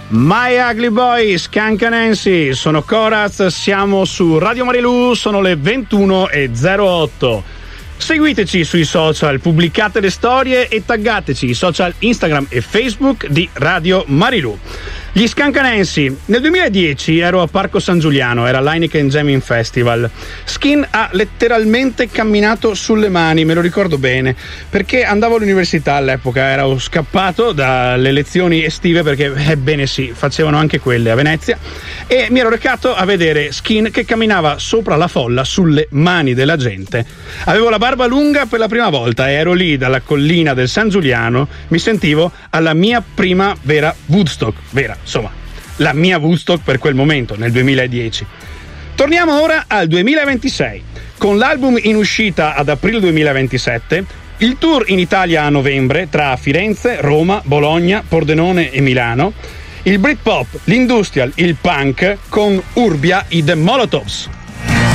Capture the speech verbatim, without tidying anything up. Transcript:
My Ugly Boy, Skunk Anansi, sono Coraz, siamo su Radio Marilù, sono le ventuno e zero otto. Seguiteci sui social, pubblicate le storie e taggateci i social Instagram e Facebook di Radio Marilù. Gli Skunk Anansi, nel duemiladieci ero a Parco San Giuliano, era l'Heineken Jamming Festival. Skin ha letteralmente camminato sulle mani, me lo ricordo bene, perché andavo all'università all'epoca, ero scappato dalle lezioni estive perché, ebbene sì, facevano anche quelle a Venezia, e mi ero recato a vedere Skin che camminava sopra la folla sulle mani della gente. Avevo la barba lunga per la prima volta e ero lì dalla collina del San Giuliano, mi sentivo alla mia prima vera Woodstock, vera. Insomma, la mia Woodstock per quel momento, nel duemiladieci. Torniamo ora al duemilaventisei. Con l'album in uscita ad aprile duemilaventisette, il tour in Italia a novembre tra Firenze, Roma, Bologna, Pordenone e Milano, il Britpop, l'industrial, il punk con Urbia i The Molotovs.